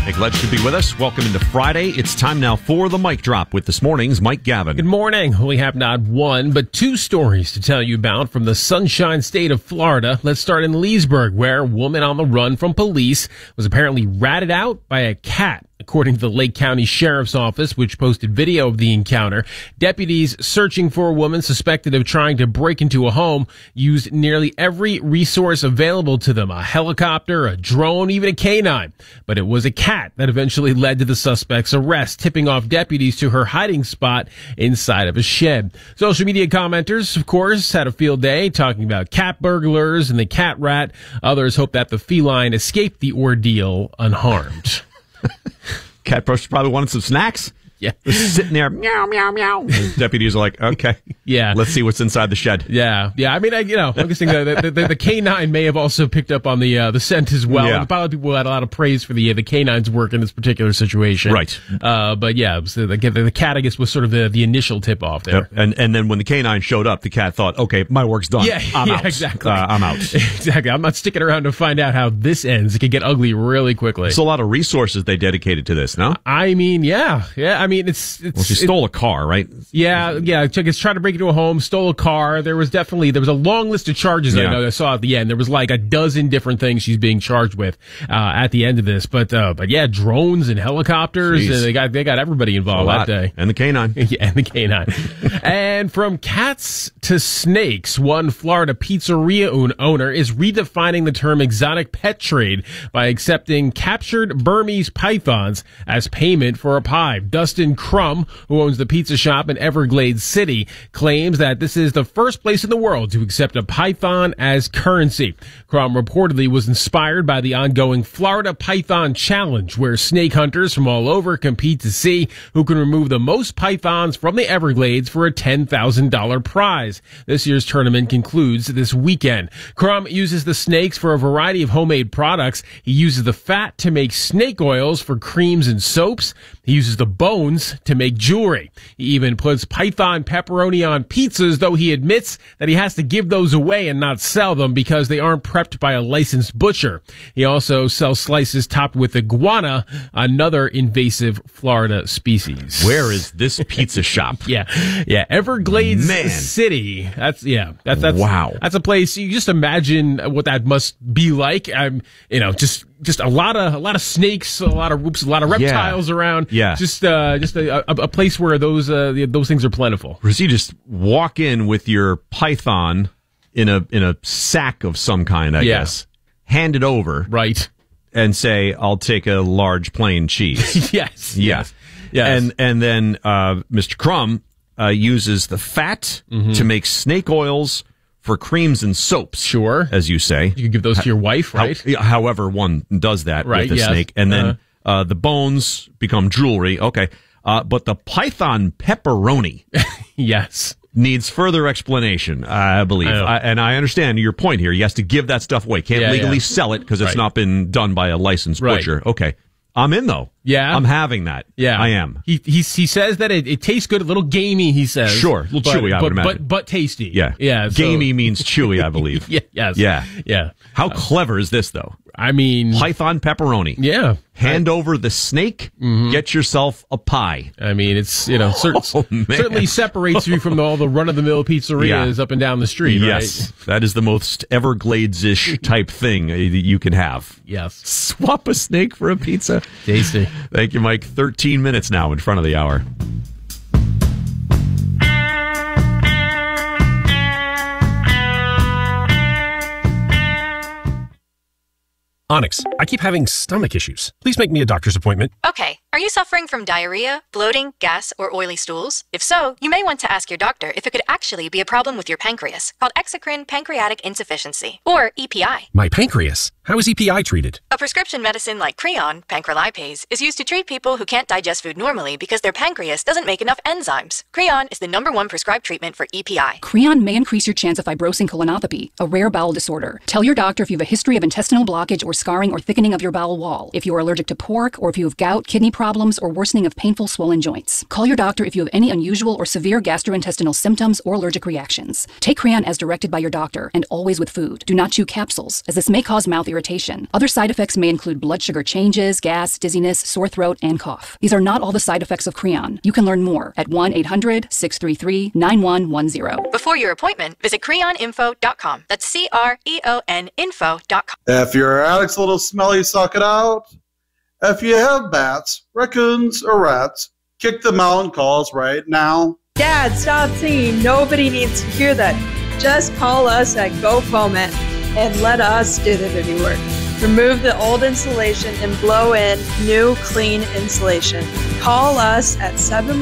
Hey, glad you could be with us. Welcome into Friday. It's time now for the Mic Drop with this morning's Mike Gavin. Good morning. We have not one, but two stories to tell you about from the Sunshine State of Florida. Let's start in Leesburg, where a woman on the run from police was apparently ratted out by a cat. According to the Lake County Sheriff's Office, which posted video of the encounter, deputies searching for a woman suspected of trying to break into a home used nearly every resource available to them, a helicopter, a drone, even a canine. But it was a cat that eventually led to the suspect's arrest, tipping off deputies to her hiding spot inside of a shed. Social media commenters, of course, had a field day talking about cat burglars and the cat rat. Others hope that the feline escaped the ordeal unharmed. Cat probably wanted some snacks. Yeah. Just sitting there, meow, meow, meow. The deputies are like, okay. Yeah. Let's see what's inside the shed. Yeah. Yeah. I mean, I'm guessing the canine may have also picked up on the scent as well. Yeah. And probably people had a lot of praise for the canine's work in this particular situation. Right. But yeah, so the cat, I guess, was sort of the initial tip off there. Yep. And then when the canine showed up, the cat thought, okay, my work's done. Yeah. I'm out. Exactly. I'm out. Exactly. I'm not sticking around to find out how this ends. It could get ugly really quickly. There's a lot of resources they dedicated to this, no? I mean, yeah. I mean, Well, she stole a car, right? Yeah. I guess tried to break into a home, stole a car. There was a long list of charges. Yeah. I saw at the end. There was like a dozen different things she's being charged with at the end of this. But yeah, drones and helicopters. Jeez. And they got everybody involved that day. And the canine. Yeah, and the canine. And from cats to snakes, one Florida pizzeria owner is redefining the term exotic pet trade by accepting captured Burmese pythons as payment for a pie. Dustin Crum, who owns the pizza shop in Everglades City, claims that this is the first place in the world to accept a python as currency. Crum reportedly was inspired by the ongoing Florida Python Challenge, where snake hunters from all over compete to see who can remove the most pythons from the Everglades for a $10,000 prize. This year's tournament concludes this weekend. Crum uses the snakes for a variety of homemade products. He uses the fat to make snake oils for creams and soaps. He uses the bones to make jewelry. He even puts python pepperoni on pizzas, though he admits that he has to give those away and not sell them because they aren't prepped by a licensed butcher. He also sells slices topped with iguana, another invasive Florida species. Where is this pizza shop? Yeah, Everglades City. That's wow. That's a place you just imagine what that must be like. Just a lot of snakes, a lot of reptiles around. Yeah, just a place where those things are plentiful. Or does he just walk in with your python in a sack of some kind? I guess hand it over, right, and say, "I'll take a large plain cheese." Yes. And then Mr. Crum uses the fat to make snake oils for creams and soaps. Sure. As you say. You can give those to your wife, right? However one does that right, with a snake. And then the bones become jewelry. Okay. But the python pepperoni. Yes. Needs further explanation, I believe. And I understand your point here. He has to give that stuff away. Can't legally sell it because it's not been done by a licensed butcher. Okay. I'm in, though. Yeah. I'm having that. Yeah. I am. He says that it tastes good, a little gamey, he says. Sure. A little chewy, I would imagine. But tasty. Yeah. Yeah. Gamey means chewy, I believe. Yes. Yeah. How clever is this, though? I mean... Python pepperoni. Yeah. Hand over the snake, get yourself a pie. I mean, it's, certainly separates you from all the run-of-the-mill pizzerias up and down the street, yes. Right? That is the most Everglades-ish type thing that you can have. Yes. Swap a snake for a pizza. Tasty. Thank you, Mike. 13 minutes now in front of the hour. Onyx, I keep having stomach issues. Please make me a doctor's appointment. Okay, are you suffering from diarrhea, bloating, gas, or oily stools? If so, you may want to ask your doctor if it could actually be a problem with your pancreas, called exocrine pancreatic insufficiency, or EPI. My pancreas? How is EPI treated? A prescription medicine like Creon, pancrelipase, is used to treat people who can't digest food normally because their pancreas doesn't make enough enzymes. Creon is the #1 prescribed treatment for EPI. Creon may increase your chance of fibrosing colonopathy, a rare bowel disorder. Tell your doctor if you have a history of intestinal blockage or scarring or thickening of your bowel wall, if you are allergic to pork, or if you have gout, kidney problems, problems, or worsening of painful swollen joints. Call your doctor if you have any unusual or severe gastrointestinal symptoms or allergic reactions. Take Creon as directed by your doctor and always with food. Do not chew capsules, as this may cause mouth irritation. Other side effects may include blood sugar changes, gas, dizziness, sore throat, and cough. These are not all the side effects of Creon. You can learn more at 1-800-633-9110. Before your appointment, visit creoninfo.com. That's CREON info.com. If your attic's a little smelly, suck it out. If you have bats, raccoons, or rats, kick them out and call us right now. Dad, stop singing. Nobody needs to hear that. Just call us at Go Foment and let us do the dirty work. Remove the old insulation and blow in new, clean insulation. Call us at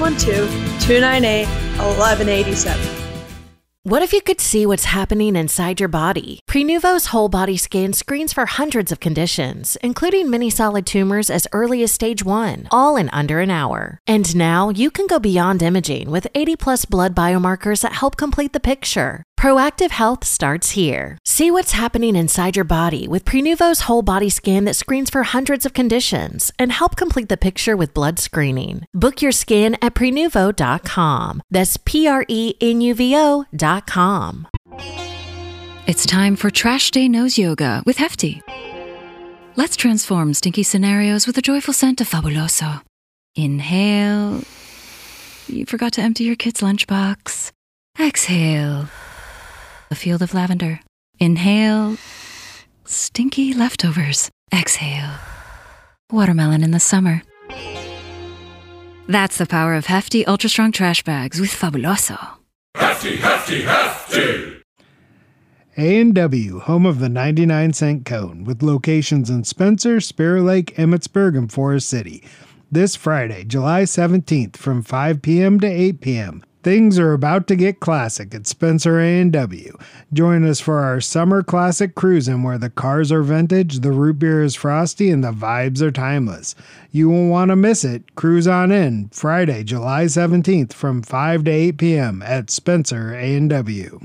712-298-1187. What if you could see what's happening inside your body? Prenuvo's whole body scan screens for hundreds of conditions, including many solid tumors as early as stage 1, all in under an hour. And now you can go beyond imaging with 80+ blood biomarkers that help complete the picture. Proactive health starts here. See what's happening inside your body with Prenuvo's whole body scan that screens for hundreds of conditions and help complete the picture with blood screening. Book your scan at Prenuvo.com. That's Prenuvo.com. It's time for Trash Day Nose Yoga with Hefty. Let's transform stinky scenarios with a joyful scent of Fabuloso. Inhale. You forgot to empty your kid's lunchbox. Exhale. A field of lavender. Inhale. Stinky leftovers. Exhale. Watermelon in the summer. That's the power of Hefty Ultra Strong Trash Bags with Fabuloso. Hefty, Hefty, Hefty! A&W, home of the 99-cent cone, with locations in Spencer, Spirit Lake, Emmitsburg, and Forest City. This Friday, July 17th from 5 p.m. to 8 p.m. Things are about to get classic at Spencer A&W. Join us for our summer classic cruising where the cars are vintage, the root beer is frosty, and the vibes are timeless. You won't want to miss it. Cruise on in Friday, July 17th from 5 to 8 p.m. at Spencer A&W.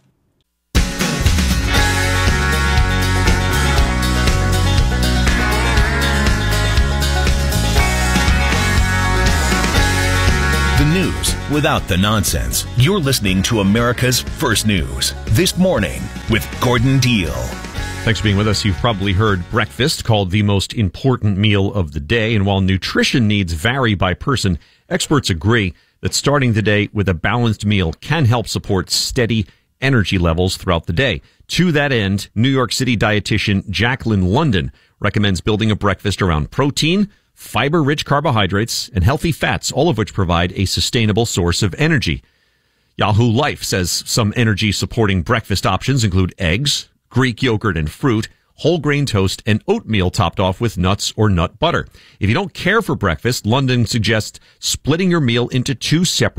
The news without the nonsense. You're listening to America's First News This Morning with Gordon Deal. Thanks for being with us. You've probably heard breakfast called the most important meal of the day. And while nutrition needs vary by person, experts agree that starting the day with a balanced meal can help support steady energy levels throughout the day. To that end, New York City dietitian Jacqueline London recommends building a breakfast around protein, fiber-rich carbohydrates, and healthy fats, all of which provide a sustainable source of energy. Yahoo Life says some energy-supporting breakfast options include eggs, Greek yogurt and fruit, whole grain toast, and oatmeal topped off with nuts or nut butter. If you don't care for breakfast, London suggests splitting your meal into 2 separate